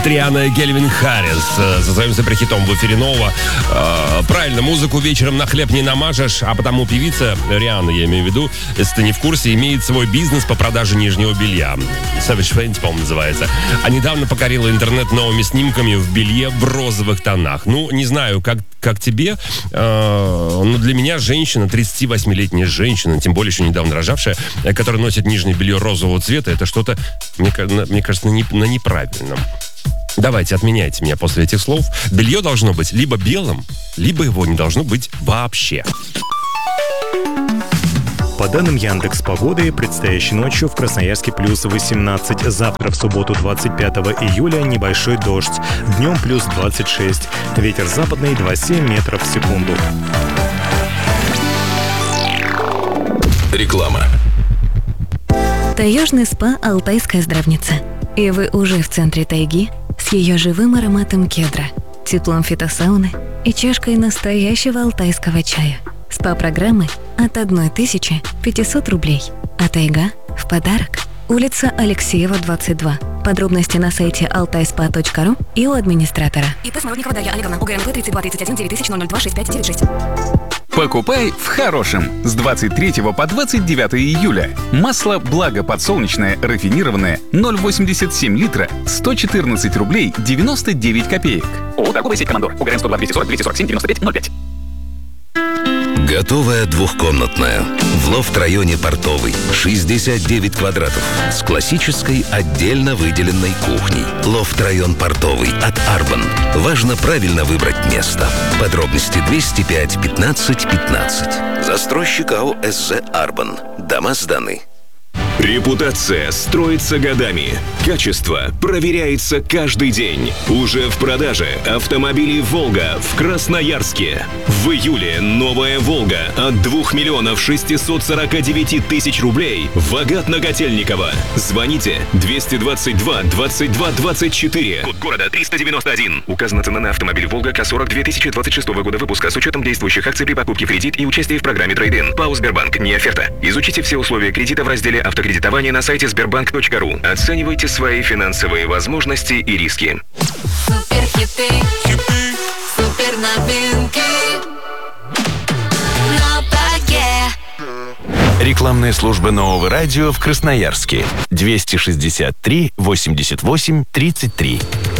Рианна и Кельвин Харрис зазовемся при хитом в эфире нового. Правильно, музыку вечером на хлеб не намажешь, а потому певица Рианна, я имею в виду, если ты не в курсе, имеет свой бизнес по продаже нижнего белья. Savage Fenty, по-моему, называется. А недавно покорила интернет новыми снимками в белье в розовых тонах. Ну, не знаю, как тебе, но для меня женщина, 38-летняя женщина, тем более еще недавно рожавшая, которая носит нижнее белье розового цвета, это что-то, мне кажется, на неправильном. Давайте, отменяйте меня после этих слов. Белье должно быть либо белым, либо его не должно быть вообще. По данным Яндекс.Погоды, предстоящей ночью в Красноярске плюс 18, завтра в субботу 25 июля небольшой дождь, днем плюс 26, ветер западный 2,7 метров в секунду. Реклама. Таежный спа «Алтайская здравница». И вы уже в центре тайги с ее живым ароматом кедра, теплом фитосауны и чашкой настоящего алтайского чая. СПА-программы от 1500 рублей. А тайга в подарок. Улица Алексеева, 22. Подробности на сайте altaispa.ru и у администратора. ИП Смородникова Дарья Олеговна. УГРНП 32 31 9000 002 65 96. Покупай в хорошем. С 23 по 29 июля. Масло «Благо» подсолнечное рафинированное 0,87 литра 114 рублей 99 копеек. ООО «Торговая сеть Командор». УГРН 102 240 247 95 05. Готовая двухкомнатная. В лофт-районе Портовый. 69 квадратов. С классической отдельно выделенной кухней. Лофт-район Портовый от Арбан. Важно правильно выбрать место. Подробности 205 15 15. Застройщик АО СЗ Арбан. Дома сданы. Репутация строится годами. Качество проверяется каждый день. Уже в продаже автомобили «Волга» в Красноярске. В июле новая «Волга» от 2 649 000 рублей в Агат-Наготельниково. Звоните 222 22 24. Код города 391. Указана цена на автомобиль «Волга» К40 2026 года выпуска с учетом действующих акций при покупке в кредит и участии в программе «Трейд-ин». ПАО «Сбербанк». Не оферта. Изучите все условия кредита в разделе «Автокредитование» на сайте sberbank.ru. Оценивайте свои финансовые возможности и риски. Суперхиты, супер новинки на Баге. Рекламная служба нового радио в Красноярске. 263 88 33.